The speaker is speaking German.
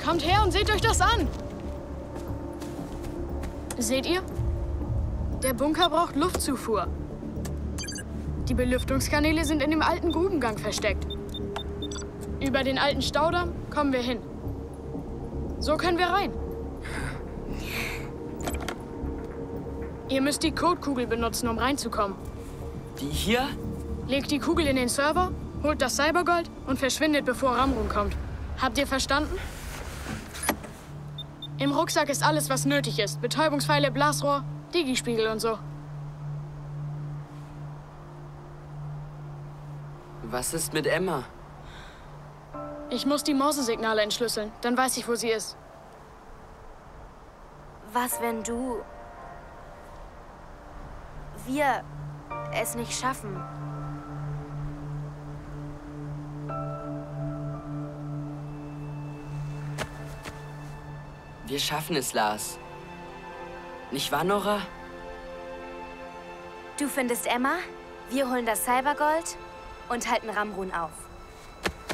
Kommt her und seht euch das an! Seht ihr? Der Bunker braucht Luftzufuhr. Die Belüftungskanäle sind in dem alten Grubengang versteckt. Über den alten Staudamm kommen wir hin. So können wir rein. Ihr müsst die Codekugel benutzen, um reinzukommen. Die hier? Legt die Kugel in den Server, holt das Cybergold und verschwindet, bevor Ramrun kommt. Habt ihr verstanden? Im Rucksack ist alles, was nötig ist. Betäubungspfeile, Blasrohr, Digispiegel und so. Was ist mit Emma? Ich muss die Morsesignale entschlüsseln. Dann weiß ich, wo sie ist. Was, wenn wir es nicht schaffen? Wir schaffen es, Lars. Nicht wahr, Nora? Du findest Emma, wir holen das Cybergold und halten Ramrun auf.